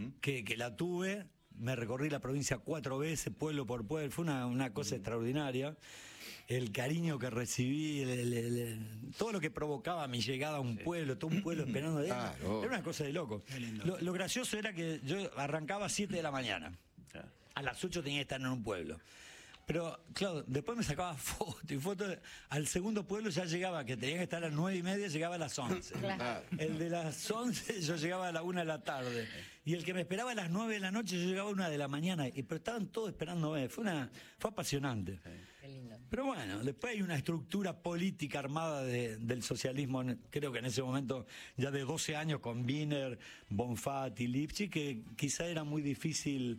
que la tuve. Me recorrí la provincia 4 veces, pueblo por pueblo, fue una cosa extraordinaria. El cariño que recibí, todo lo que provocaba mi llegada a un pueblo, todo un pueblo esperando. Era una cosa de loco. Lo gracioso era que yo arrancaba a 7 de la mañana. A las 8 tenía que estar en un pueblo. Pero, claro, después me sacaba foto y foto. Al segundo pueblo ya llegaba, que tenía que estar a las 9:30, llegaba a las 11. Claro. El de las 11 yo llegaba a la 1 de la tarde. Y el que me esperaba a las 9 de la noche yo llegaba a 1 de la mañana. Pero estaban todos esperándome. Fue apasionante. Qué lindo. Pero bueno, después hay una estructura política armada del socialismo, creo que en ese momento ya de 12 años con Wiener, Bonfatti, Lipschitz, que quizá era muy difícil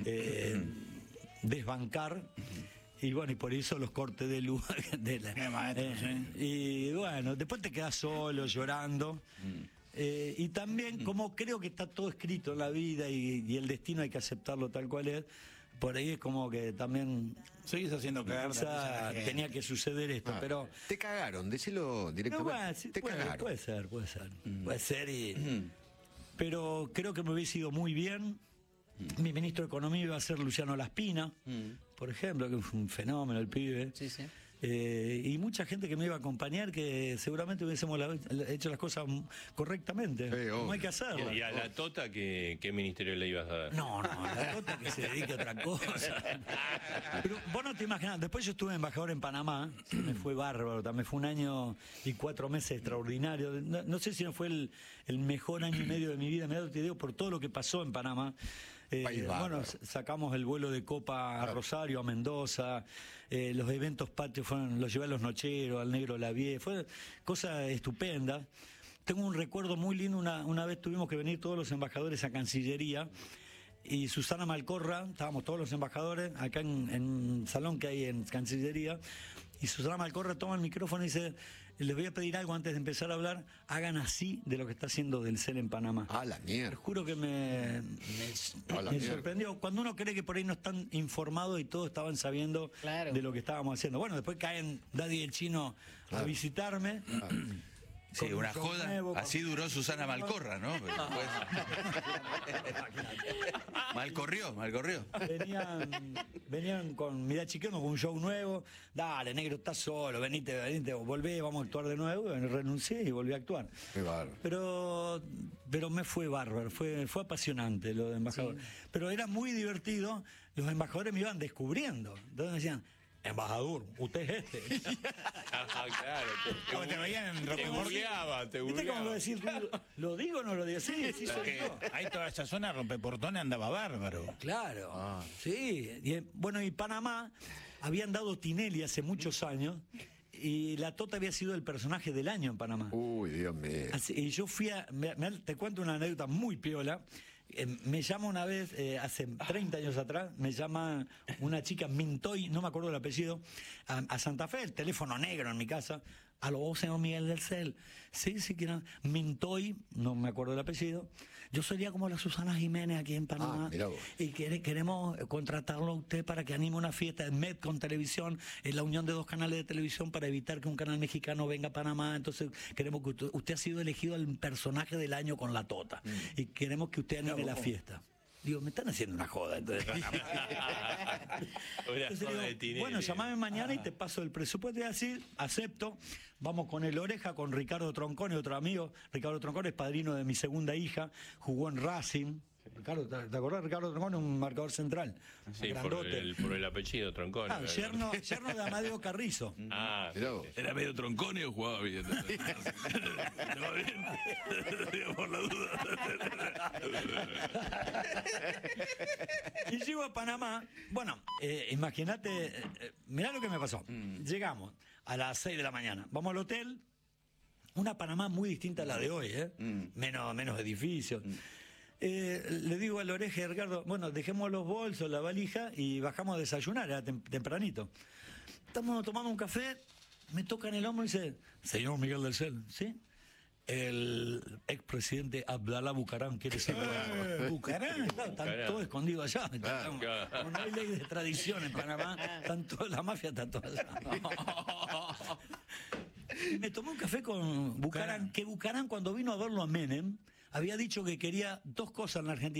desbancar. Y bueno, y por eso los cortes de luz y bueno, después te quedas solo llorando. Y también, como creo que está todo escrito en la vida y el destino hay que aceptarlo tal cual es, por ahí es como que también seguís haciendo cagar. Tenía que suceder esto, pero te cagaron, decilo directamente. No, bueno, sí, te cagaron. Puede ser pero creo que me hubiese ido muy bien. Mi ministro de Economía iba a ser Luciano Laspina, por ejemplo, que fue un fenómeno el pibe. Sí, sí. Y mucha gente que me iba a acompañar que seguramente hubiésemos hecho las cosas correctamente, como hay que hacerlo. ¿Y a la Tota qué ministerio le ibas a dar? No, la Tota que se dedique a otra cosa. Pero vos no te imaginás, después yo estuve embajador en Panamá, me fue bárbaro, también fue 1 año y 4 meses extraordinario. No sé si no fue el mejor año y medio de mi vida, te digo, por todo lo que pasó en Panamá. Bueno, sacamos el vuelo de copa a Rosario, a Mendoza, los eventos patrios los llevé a los Nocheros, al Negro Lavie, fue cosa estupenda. Tengo un recuerdo muy lindo, una vez tuvimos que venir todos los embajadores a Cancillería, y Susana Malcorra, estábamos todos los embajadores acá en un salón que hay en Cancillería, y Susana Malcorra toma el micrófono y dice: les voy a pedir algo antes de empezar a hablar, hagan así de lo que está haciendo Delcel en Panamá. A la mierda. Te juro que me sorprendió. Cuando uno cree que por ahí no están informados y todos estaban sabiendo de lo que estábamos haciendo. Bueno, después caen Daddy y el Chino a visitarme. Sí, una joda. Nuevo, así duró Susana Malcorra, ¿no? Mal corrió. Venían con Mirá Chiqueno, con un show nuevo. Dale, negro, estás solo, venite, volvé, vamos a actuar de nuevo. Y renuncié y volví a actuar. Qué bárbaro. Pero me fue bárbaro, fue apasionante lo de embajador. Sí. Pero era muy divertido, los embajadores me iban descubriendo. Entonces me decían: embajador, usted es este. Claro. Te veían en te burleaba. ¿Viste cómo lo decís? ¿Lo digo o no lo digo? Sí, soy yo. Ahí toda esa zona rompeportones andaba bárbaro. Claro, sí. Y Panamá habían dado Tinelli hace muchos años, y la Tota había sido el personaje del año en Panamá. Uy, Dios mío. Y yo fui te cuento una anécdota muy piola. Me llama una vez, hace 30 años atrás, me llama una chica, Mintoy, no me acuerdo el apellido, a Santa Fe, el teléfono negro en mi casa. ¿Aló, vos, señor Miguel Delcel? Sí, que era Mintoy, no me acuerdo el apellido. Yo sería como la Susana Jiménez aquí en Panamá. Y queremos contratarlo a usted para que anime una fiesta de Medcon Televisión, en la unión de 2 canales de televisión para evitar que un canal mexicano venga a Panamá. Entonces queremos que usted ha sido elegido el personaje del año con la Tota. Y queremos que usted anime la fiesta. Digo, me están haciendo una joda. Entonces digo, bueno, llamame mañana y te paso el presupuesto. Y así, acepto. Vamos con el Oreja, con Ricardo Troncone, otro amigo. Ricardo Troncone es padrino de mi segunda hija, jugó en Racing. Ricardo, ¿te acordás? Ricardo Troncone, un marcador central. Sí, por el apellido Troncone. Yerno de Amadeo Carrizo. ¿Era medio Troncone o jugaba bien? ¿No bien? Por la duda. Y llego a Panamá. Bueno, imagínate, mirá lo que me pasó. Llegamos a las 6 de la mañana. Vamos al hotel. Una Panamá muy distinta a la de hoy, menos edificios. Le digo al Oreja, Ricardo, bueno, dejemos los bolsos, la valija y bajamos a desayunar, era tempranito. Estamos tomando un café, me tocan el hombro y dice: señor Miguel Delcel, ¿sí? El expresidente Abdalá Bucaram quiere ser Bucaram. Están todos escondidos allá. Como no hay ley de extradición en Panamá, la mafia está toda allá. Me tomé un café con Bucaram, que Bucaram, cuando vino a verlo a Menem, había dicho que quería 2 cosas en la Argentina.